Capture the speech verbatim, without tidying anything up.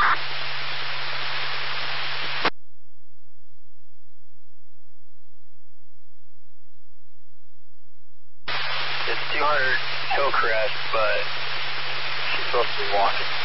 It's two hundred Hillcrest, but she's supposed to be walking.